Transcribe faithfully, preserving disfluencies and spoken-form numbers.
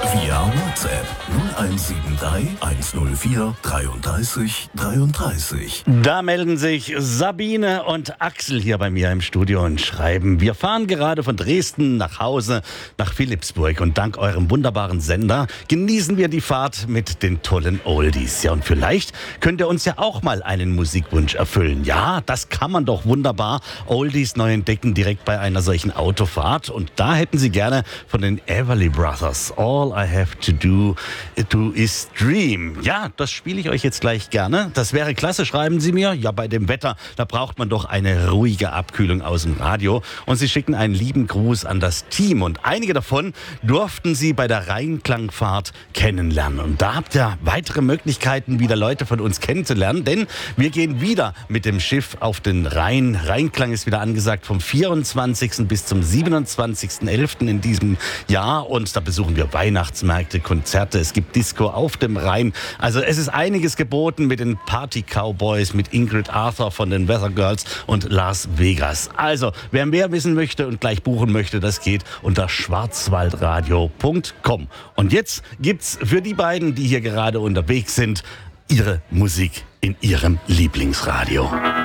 Via WhatsApp null eins sieben drei eins null vier dreiunddreißig dreiunddreißig. Da melden sich Sabine und Axel hier bei mir im Studio und schreiben: Wir fahren gerade von Dresden nach Hause nach Philippsburg und dank eurem wunderbaren Sender genießen wir die Fahrt mit den tollen Oldies. Ja, und vielleicht könnt ihr uns ja auch mal einen Musikwunsch erfüllen. Ja, das kann man doch wunderbar Oldies neu entdecken direkt bei einer solchen Autofahrt. Und da hätten sie gerne von den Everly Brothers All I Have to Do to is Dream. Ja, das spiele ich euch jetzt gleich gerne. Das wäre klasse, schreiben sie mir. Ja, bei dem Wetter, da braucht man doch eine ruhige Abkühlung aus dem Radio. Und sie schicken einen lieben Gruß an das Team. Und einige davon durften sie bei der Rheinklangfahrt kennenlernen. Und da habt ihr weitere Möglichkeiten, wieder Leute von uns kennenzulernen. Denn wir gehen wieder mit dem Schiff auf den Rhein. Rheinklang ist wieder angesagt vom vierundzwanzigsten bis zum siebenundzwanzigsten elften in diesem Jahr. Und da besuchen wir Weihnachtsmärkte, Konzerte. Es gibt Disco auf dem Rhein. Also es ist einiges geboten mit den Party Cowboys, mit Ingrid Arthur von den Weather Girls und Las Vegas. Also, wer mehr wissen möchte und gleich buchen möchte, das geht unter schwarzwaldradio punkt com. Und jetzt gibt's für die beiden, die hier gerade unterwegs sind, ihre Musik in ihrem Lieblingsradio.